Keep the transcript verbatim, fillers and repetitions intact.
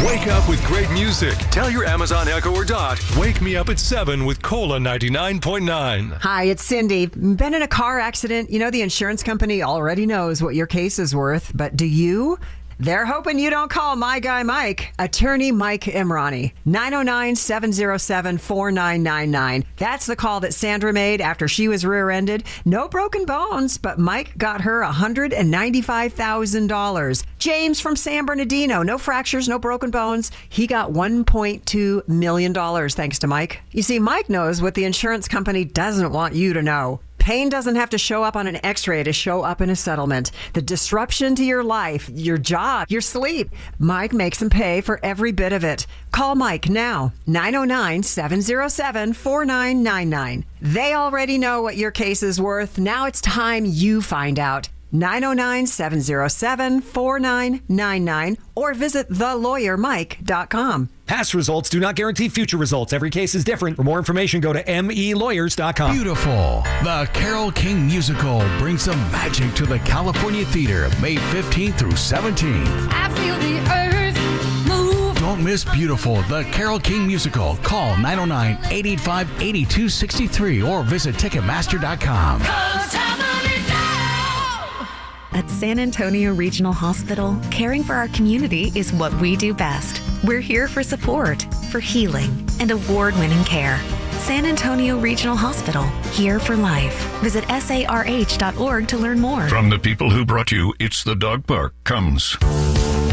Wake up with great music. Tell your Amazon Echo or Dot, wake me up at seven with Cola ninety-nine point nine. Hi, it's Cindy. Been in a car accident? You know the insurance company already knows what your case is worth, but do you? They're hoping you don't call my guy Mike, attorney Mike Imrani, nine oh nine, seven oh seven, four nine nine nine. That's the call that Sandra made after she was rear-ended. No broken bones, but Mike got her one hundred ninety-five thousand dollars. James from San Bernardino, no fractures, no broken bones. He got one point two million dollars thanks to Mike. You see, Mike knows what the insurance company doesn't want you to know. Pain doesn't have to show up on an x-ray to show up in a settlement. The disruption to your life, your job, your sleep. Mike makes them pay for every bit of it. Call Mike now, nine oh nine, seven oh seven, four nine nine nine. They already know what your case is worth. Now it's time you find out. nine oh nine, seven oh seven, four nine nine nine or visit the lawyer mike dot com. Past results do not guarantee future results. Every case is different. For more information, go to m e lawyers dot com. Beautiful. The Carole King Musical brings some magic to the California Theater May fifteenth through seventeenth. I feel the earth move. Don't miss Beautiful, the Carole King Musical. Call nine oh nine, eight eight five, eight two six three or visit ticketmaster dot com. At San Antonio Regional Hospital, caring for our community is what we do best. We're here for support, for healing, and award-winning care. San Antonio Regional Hospital, here for life. Visit S A R H dot org to learn more. From the people who brought you It's the Dog Park comes